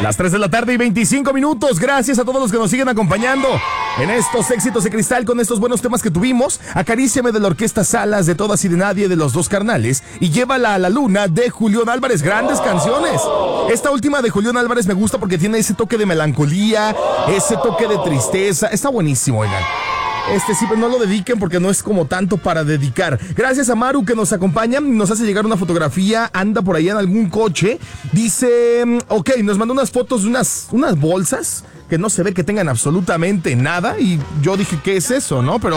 Las 3 de la tarde y 25 minutos. Gracias a todos los que nos siguen acompañando en estos éxitos de cristal con estos buenos temas que tuvimos. Acaríciame de la Orquesta Salas, de Todas y de Nadie, de Los Dos Carnales, y Llévala a la Luna de Julián Álvarez. Grandes canciones. Esta última de Julián Álvarez me gusta porque tiene ese toque de melancolía, ese toque de tristeza. Está buenísimo, oigan. Sí, pero no lo dediquen porque no es como tanto para dedicar. Gracias a Maru que nos acompaña, nos hace llegar una fotografía, anda por allá en algún coche. Dice, ok, nos mandó unas fotos de unas bolsas que no se ve que tengan absolutamente nada. Y yo dije, ¿qué es eso, no? Pero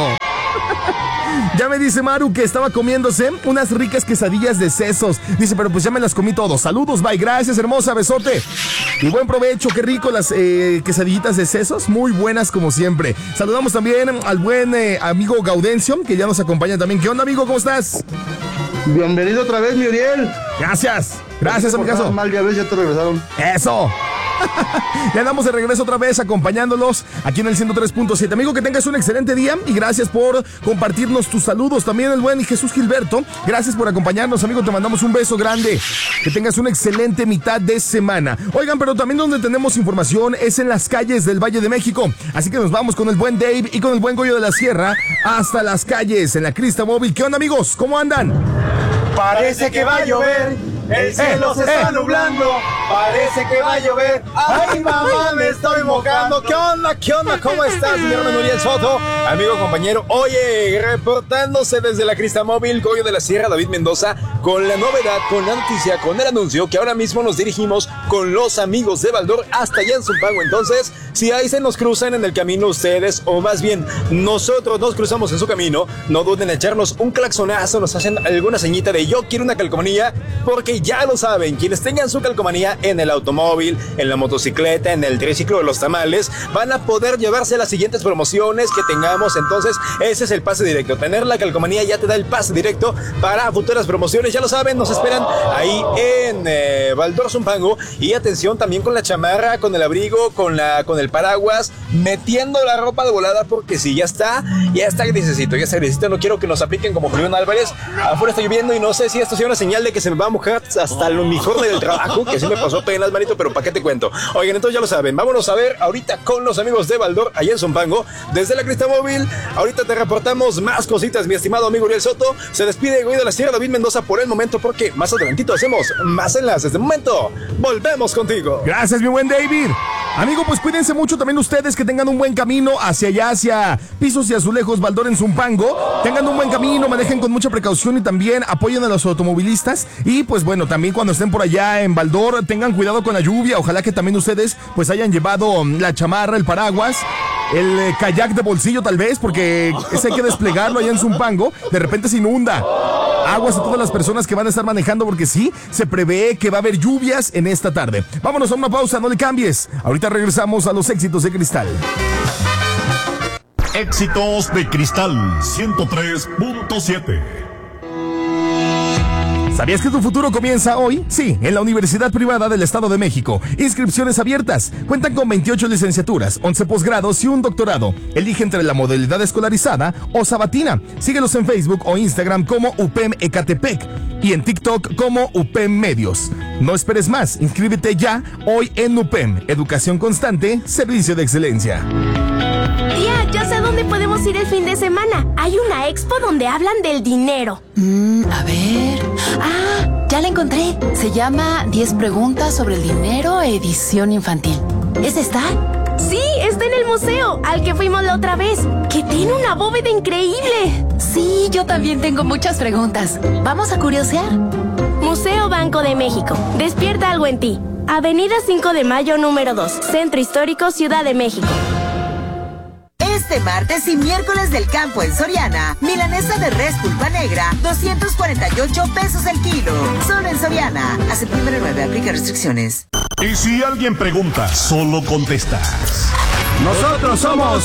ya me dice Maru que estaba comiéndose unas ricas quesadillas de sesos. Dice, pero pues ya me las comí todos. Saludos, bye, gracias, hermosa, besote. Y buen provecho, qué rico las quesadillitas de sesos, muy buenas como siempre. Saludamos también al buen amigo Gaudencio, que ya nos acompaña también. ¿Qué onda, amigo? ¿Cómo estás? Bienvenido otra vez, mi Uriel. Gracias, amigazo. Mal, ya ves, ya te regresaron. Eso. Ya andamos de regreso otra vez acompañándolos aquí en el 103.7. Amigo, que tengas un excelente día y gracias por compartirnos tus saludos. También el buen Jesús Gilberto, gracias por acompañarnos, amigo, te mandamos un beso grande. Que tengas una excelente mitad de semana. Oigan, pero también donde tenemos información es en las calles del Valle de México. Así que nos vamos con el buen Dave y con el buen Goyo de la Sierra hasta las calles en la Crista Móvil. ¿Qué onda, amigos? ¿Cómo andan? Parece que va a llover, el cielo se está nublando, parece que va a llover. Ay, mamá, me estoy mojando. ¿Qué onda? ¿Cómo estás, mi hermano Uriel Soto? Amigo, compañero, oye, reportándose desde la Crista Móvil, Goyo de la Sierra, David Mendoza, con la novedad, con la noticia, con el anuncio que ahora mismo nos dirigimos con los amigos de Baldor hasta allá en Zumpango. Entonces, si ahí se nos cruzan en el camino ustedes, o más bien nosotros nos cruzamos en su camino, no duden en echarnos un claxonazo, nos hacen alguna señita de yo quiero una calcomanía, porque ya lo saben, quienes tengan su calcomanía en el automóvil, en la motocicleta, en el triciclo de los tamales, van a poder llevarse las siguientes promociones que tengamos. Entonces, ese es el pase directo. Tener la calcomanía ya te da el pase directo para futuras promociones. Ya lo saben, nos esperan ahí en Baldor Zumpango. Y atención también con la chamarra, con el abrigo, con el paraguas, metiendo la ropa de volada, porque si ya está grisecito. No quiero que nos apliquen como Julián Álvarez. Afuera está lloviendo y no sé si esto sea una señal de que se me va a mojar hasta el uniforme del trabajo, que sí me pasó apenas, manito, pero ¿para qué te cuento? Oigan, entonces ya lo saben, vámonos a ver ahorita con los amigos de Baldor, allá en Zumpango, desde la Crista Móvil. Ahorita te reportamos más cositas, mi estimado amigo Uriel Soto. Se despide Goyo de la Sierra, David Mendoza, por el momento, porque más adelantito hacemos más enlaces. De momento, volvemos contigo. Gracias, mi buen David. Amigo, pues cuídense mucho también ustedes, que tengan un buen camino hacia allá, hacia Pisos y Azulejos, Baldor en Zumpango. Tengan un buen camino, manejen con mucha precaución y también apoyen a los automovilistas. Y pues bueno, también cuando estén por allá en Baldor, tengan cuidado con la lluvia. Ojalá que también ustedes pues hayan llevado la chamarra, el paraguas, el kayak de bolsillo tal vez, porque ese hay que desplegarlo allá en Zumpango. De repente se inunda. Aguas a todas las personas que van a estar manejando, porque sí, se prevé que va a haber lluvias en esta tarde. Vámonos a una pausa, no le cambies. Ahorita regresamos a los éxitos de cristal. Éxitos de cristal 103.7. ¿Sabías que tu futuro comienza hoy? Sí, en la Universidad Privada del Estado de México. Inscripciones abiertas. Cuentan con 28 licenciaturas, 11 posgrados y un doctorado. Elige entre la modalidad escolarizada o sabatina. Síguelos en Facebook o Instagram como UPEM Ecatepec y en TikTok como UPEM Medios. No esperes más, inscríbete ya hoy en UPEM. Educación constante, servicio de excelencia. Tía, ya sé dónde podemos ir el fin de semana. Hay una expo donde hablan del dinero. A ver. Ya la encontré. Se llama 10 preguntas sobre el dinero, edición infantil. ¿Es esta? Sí, está en el museo, al que fuimos la otra vez, que tiene una bóveda increíble. Sí, yo también tengo muchas preguntas. ¿Vamos a curiosear? Museo Banco de México. Despierta algo en ti. Avenida 5 de Mayo, número 2. Centro Histórico, Ciudad de México. Este martes y miércoles del campo en Soriana, milanesa de res pulpa negra, 248 pesos el kilo. Solo en Soriana. A septiembre 9, aplica restricciones. Y si alguien pregunta, solo contestas. Nosotros somos